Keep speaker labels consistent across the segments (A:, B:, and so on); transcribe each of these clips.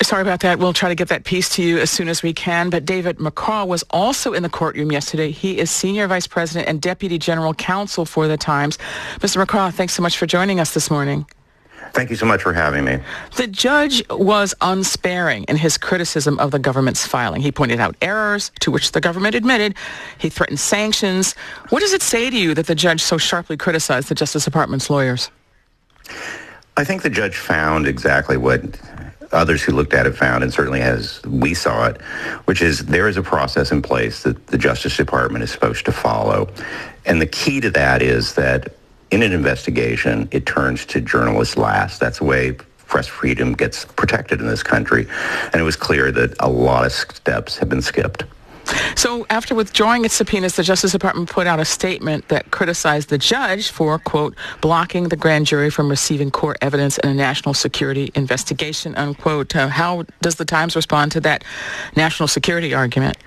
A: Sorry about that. We'll try to get that piece to you as soon as we can. But David McCaw was also in the courtroom yesterday. He is Senior Vice President and Deputy General Counsel for the Times. Mr. McCaw, thanks so much for joining us this morning.
B: Thank you so much for having me.
A: The judge was unsparing in his criticism of the government's filing. He pointed out errors to which the government admitted. He threatened sanctions. What does it say to you that the judge so sharply criticized the Justice Department's lawyers?
B: I think the judge found exactly what others who looked at it found, and certainly as we saw it, which is there is a process in place that the Justice Department is supposed to follow. And the key to that is that in an investigation, it turns to journalists last. That's the way press freedom gets protected in this country. And it was clear that a lot of steps have been skipped.
A: So after withdrawing its subpoenas, the Justice Department put out a statement that criticized the judge for, quote, blocking the grand jury from receiving core evidence in a national security investigation, unquote. How does the Times respond to that national security argument?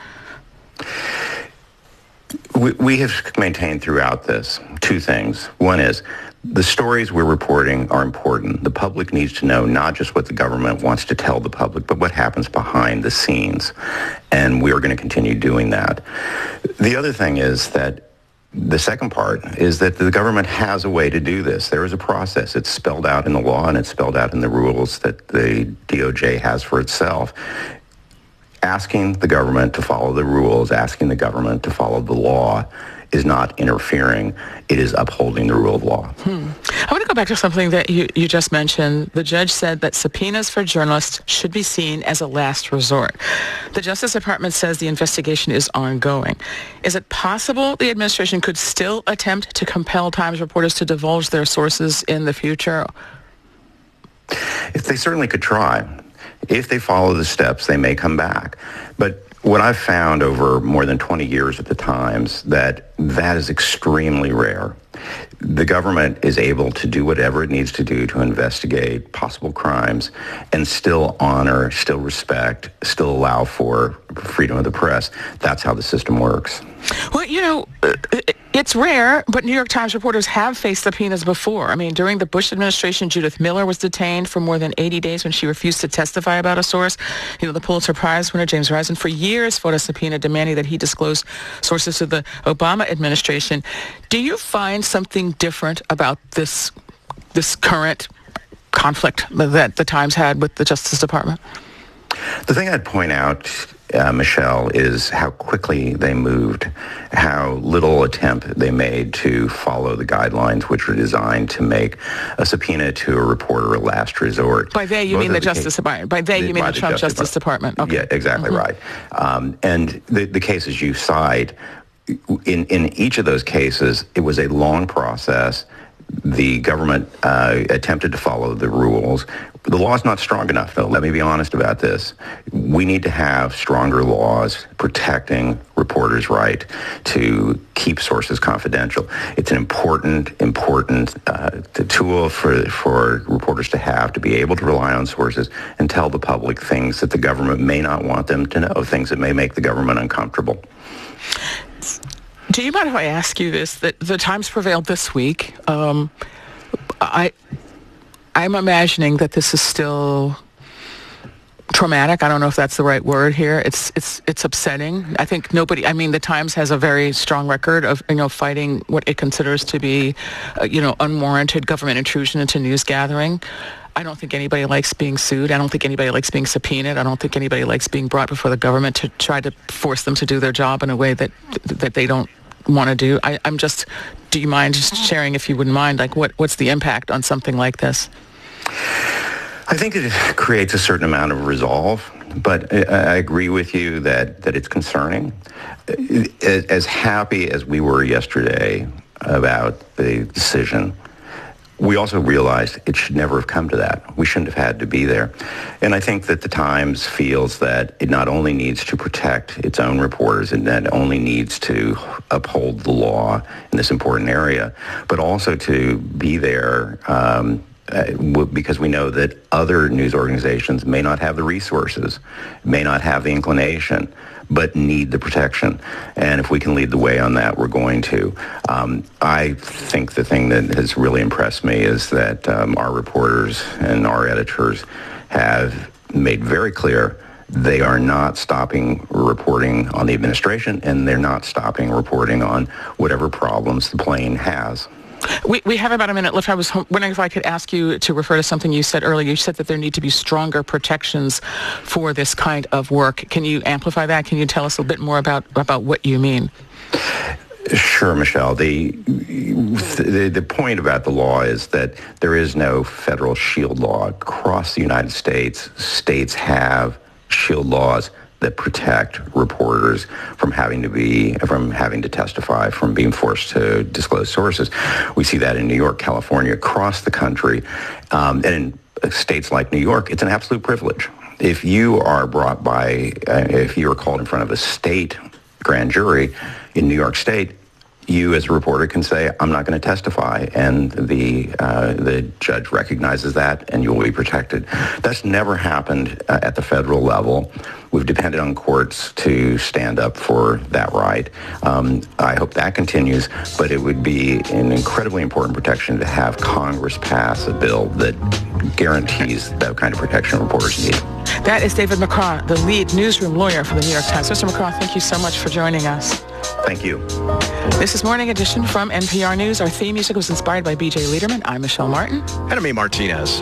B: We have maintained throughout this two things. One is the stories we're reporting are important. The public needs to know not just what the government wants to tell the public, but what happens behind the scenes. And we are going to continue doing that. The other thing is that the second part is that the government has a way to do this. There is a process. It's spelled out in the law and it's spelled out in the rules that the DOJ has for itself. Asking the government to follow the rules, asking the government to follow the law is not interfering. It is upholding the rule of law.
A: I want to go back to something that you just mentioned. The judge said that subpoenas for journalists should be seen as a last resort. The Justice Department says the investigation is ongoing. Is it possible the administration could still attempt to compel Times reporters to divulge their sources in the future?
B: If they certainly could try. If they follow the steps, they may come back. But what I've found over more than 20 years at the Times, that is extremely rare. The government is able to do whatever it needs to do to investigate possible crimes and still honor, still respect, still allow for freedom of the press. That's how the system works.
A: Well, it's rare, but New York Times reporters have faced subpoenas before. I mean, during the Bush administration, Judith Miller was detained for more than 80 days when she refused to testify about a source. The Pulitzer Prize winner, James Risen, for years fought a subpoena demanding that he disclose sources to the Obama administration. Do you find something different about this current conflict that the Times had with the Justice Department?
B: The thing I'd point out, Michelle, is how quickly they moved, how little attempt they made to follow the guidelines which were designed to make a subpoena to a reporter a last resort.
A: By they, you mean the Justice Department. By they, you mean the Trump Justice Department. Okay.
B: Yeah, exactly right. And the cases you cite, in each of those cases, it was a long process. The government attempted to follow the rules. The law is not strong enough, though. Let me be honest about this. We need to have stronger laws protecting reporters' right to keep sources confidential. It's an important tool for reporters to have, to be able to rely on sources and tell the public things that the government may not want them to know, things that may make the government uncomfortable.
A: Do you mind if I ask you this? That the Times prevailed this week. I'm imagining that this is still traumatic. I don't know if that's the right word here. It's upsetting. I think the Times has a very strong record of, fighting what it considers to be, unwarranted government intrusion into news gathering. I don't think anybody likes being sued. I don't think anybody likes being subpoenaed. I don't think anybody likes being brought before the government to try to force them to do their job in a way that they don't want to do. Do you mind just sharing, if you wouldn't mind, what's the impact on something like this?
B: I think it creates a certain amount of resolve, but I agree with you that it's concerning. As happy as we were yesterday about the decision, we also realized it should never have come to that. We shouldn't have had to be there. And I think that the Times feels that it not only needs to protect its own reporters and that only needs to uphold the law in this important area, but also to be there because we know that other news organizations may not have the resources, may not have the inclination, but need the protection. And if we can lead the way on that, we're going to. I think the thing that has really impressed me is that our reporters and our editors have made very clear they are not stopping reporting on the administration, and they're not stopping reporting on whatever problems the plane has.
A: We have about a minute left. I was wondering if I could ask you to refer to something you said earlier. You said that there need to be stronger protections for this kind of work. Can you amplify that? Can you tell us a bit more about what you mean?
B: Sure, Michelle. The point about the law is that there is no federal shield law. Across the United States, states have shield laws that protect reporters from having to testify, from being forced to disclose sources. We see that in New York, California, across the country, and in states like New York, it's an absolute privilege. If you are if you are called in front of a state grand jury in New York State, you as a reporter can say, I'm not going to testify, and the judge recognizes that, and you will be protected. That's never happened at the federal level. We've depended on courts to stand up for that right. I hope that continues, but it would be an incredibly important protection to have Congress pass a bill that guarantees that kind of protection reporters need.
A: That is David McCraw, the lead newsroom lawyer for the New York Times. Mr. McCraw, thank you so much for joining us.
B: Thank you.
A: This is Morning Edition from NPR News. Our theme music was inspired by B.J. Liederman. I'm Michelle Martin.
C: And I'm Martinez.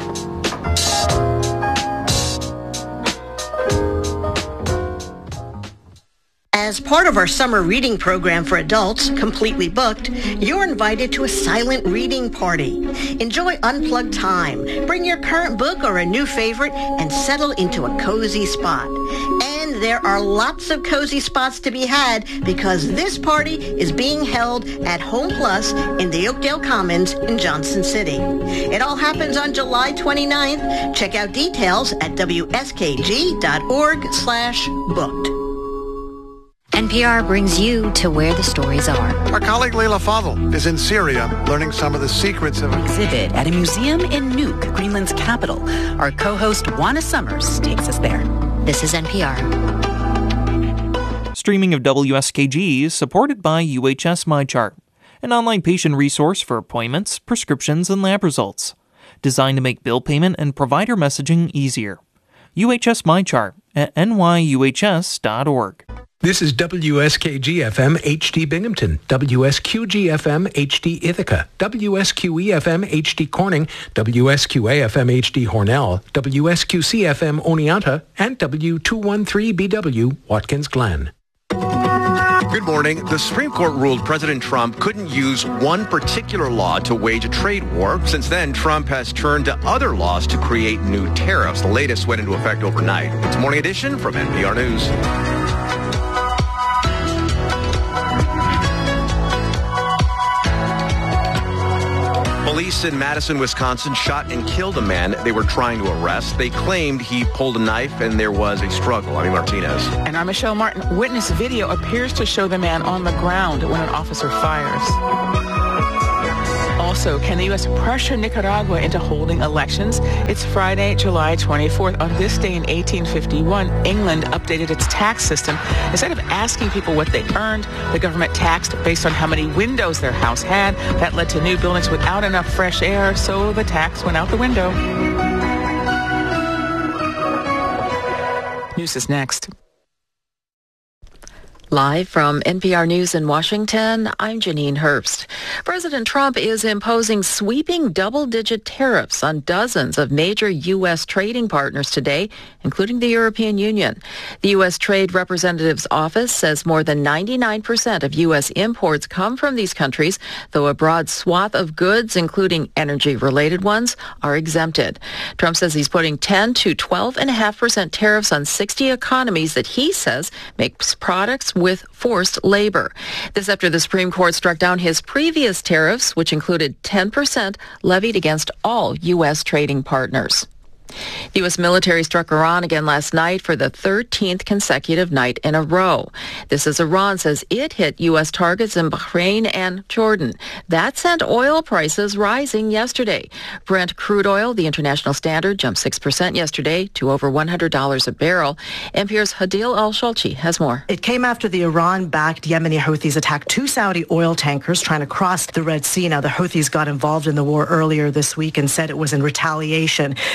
D: As part of our summer reading program for adults, completely booked, you're invited to a silent reading party. Enjoy unplugged time. Bring your current book or a new favorite and settle into a cozy spot. And there are lots of cozy spots to be had because this party is being held at Home Plus in the Oakdale Commons in Johnson City. It all happens on July 29th. Check out details at wskg.org/booked.
E: NPR brings you to where the stories are.
F: Our colleague Leila Fadel is in Syria learning some of the secrets of
G: exhibit at a museum in Nuuk, Greenland's capital. Our co-host Juana Summers takes us there.
E: This is NPR.
H: Streaming of WSKG is supported by UHS MyChart, an online patient resource for appointments, prescriptions, and lab results, designed to make bill payment and provider messaging easier. UHS MyChart at nyuhs.org.
I: This is WSKG-FM HD Binghamton, WSQG-FM HD Ithaca, WSQE-FM HD Corning, WSQA-FM HD Hornell, WSQC-FM Oneonta, and W213BW Watkins Glen.
C: Good morning. The Supreme Court ruled President Trump couldn't use one particular law to wage a trade war. Since then, Trump has turned to other laws to create new tariffs. The latest went into effect overnight. It's Morning Edition from NPR News. Police in Madison, Wisconsin shot and killed a man they were trying to arrest. They claimed he pulled a knife and there was a struggle. I'm Martinez.
A: And I'm Michelle Martin. Witness video appears to show the man on the ground when an officer fires. Also, can the U.S. pressure Nicaragua into holding elections? It's Friday, July 24th. On this day in 1851, England updated its tax system. Instead of asking people what they earned, the government taxed based on how many windows their house had. That led to new buildings without enough fresh air, so the tax went out the window. News is next.
J: Live from NPR News in Washington, I'm Janine Herbst. President Trump is imposing sweeping double-digit tariffs on dozens of major U.S. trading partners today, including the European Union. The U.S. Trade Representative's office says more than 99% of U.S. imports come from these countries, though a broad swath of goods, including energy-related ones, are exempted. Trump says he's putting 10 to 12.5% tariffs on 60 economies that he says makes products with forced labor. This after the Supreme Court struck down his previous tariffs, which included 10% levied against all U.S. trading partners. The U.S. military struck Iran again last night for the 13th consecutive night in a row. This as Iran says it hit U.S. targets in Bahrain and Jordan. That sent oil prices rising yesterday. Brent crude oil, the international standard, jumped 6% yesterday to over $100 a barrel. NPR's Hadil Al-Shalchi has more.
K: It came after the Iran-backed Yemeni Houthis attacked two Saudi oil tankers trying to cross the Red Sea. Now, the Houthis got involved in the war earlier this week and said it was in retaliation for a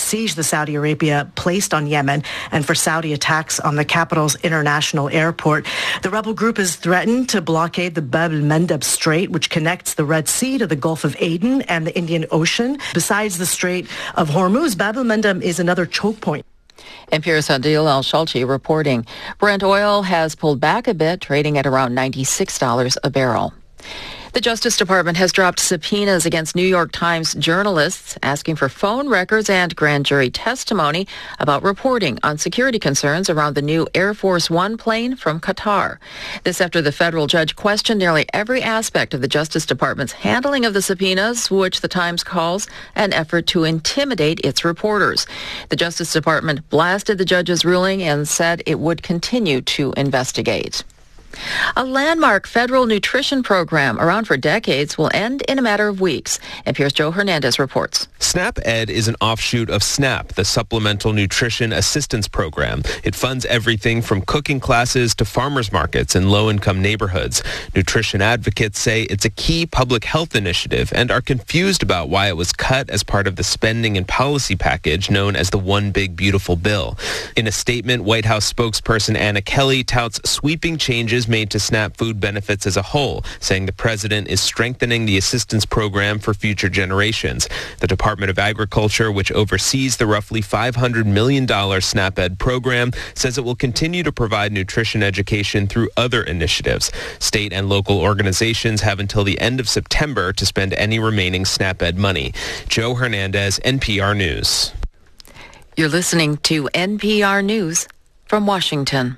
K: siege that Saudi Arabia placed on Yemen and for Saudi attacks on the capital's international airport. The rebel group has threatened to blockade the Bab el-Mandeb Strait, which connects the Red Sea to the Gulf of Aden and the Indian Ocean. Besides the Strait of Hormuz, Bab el-Mandeb is another choke point.
J: NPR's Adil Al-Shalchi reporting. Brent oil has pulled back a bit, trading at around $96 a barrel. The Justice Department has dropped subpoenas against New York Times journalists asking for phone records and grand jury testimony about reporting on security concerns around the new Air Force One plane from Qatar. This after the federal judge questioned nearly every aspect of the Justice Department's handling of the subpoenas, which the Times calls an effort to intimidate its reporters. The Justice Department blasted the judge's ruling and said it would continue to investigate. A landmark federal nutrition program around for decades will end in a matter of weeks. NPR's Joe Hernandez reports.
L: SNAP-Ed is an offshoot of SNAP, the Supplemental Nutrition Assistance Program. It funds everything from cooking classes to farmers markets in low-income neighborhoods. Nutrition advocates say it's a key public health initiative and are confused about why it was cut as part of the spending and policy package known as the One Big Beautiful Bill. In a statement, White House spokesperson Anna Kelly touts sweeping changes made to SNAP food benefits as a whole, saying the president is strengthening the assistance program for future generations. The Department of Agriculture, which oversees the roughly $500 million SNAP-Ed program, says it will continue to provide nutrition education through other initiatives. State and local organizations have until the end of September to spend any remaining SNAP-Ed money. Joe Hernandez, NPR News.
J: You're listening to NPR News from Washington.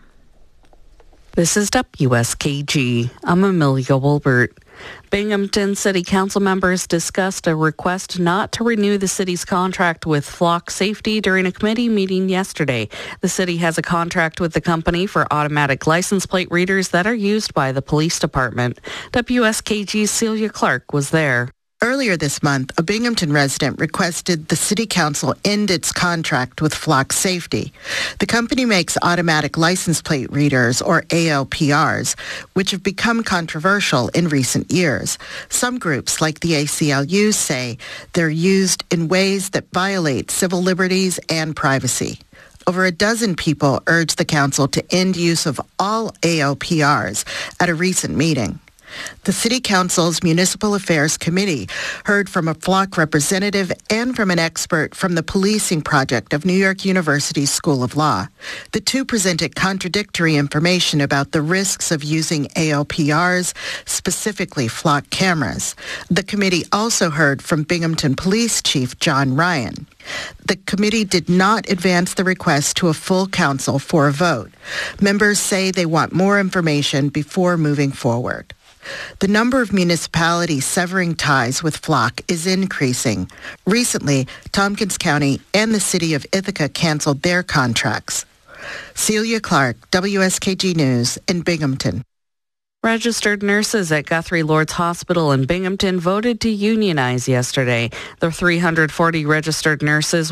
M: This is WSKG. I'm Amelia Wolbert. Binghamton City Council members discussed a request not to renew the city's contract with Flock Safety during a committee meeting yesterday. The city has a contract with the company for automatic license plate readers that are used by the police department. WSKG's Celia Clark was there.
N: Earlier this month, a Binghamton resident requested the city council end its contract with Flock Safety. The company makes automatic license plate readers, or ALPRs, which have become controversial in recent years. Some groups, like the ACLU, say they're used in ways that violate civil liberties and privacy. Over a dozen people urged the council to end use of all ALPRs at a recent meeting. The City Council's Municipal Affairs Committee heard from a Flock representative and from an expert from the Policing Project of New York University's School of Law. The two presented contradictory information about the risks of using ALPRs, specifically Flock cameras. The committee also heard from Binghamton Police Chief John Ryan. The committee did not advance the request to a full council for a vote. Members say they want more information before moving forward. The number of municipalities severing ties with Flock is increasing. Recently, Tompkins County and the city of Ithaca canceled their contracts. Celia Clark, WSKG News in Binghamton.
M: Registered nurses at Guthrie Lord's Hospital in Binghamton voted to unionize yesterday. The 340 registered nurses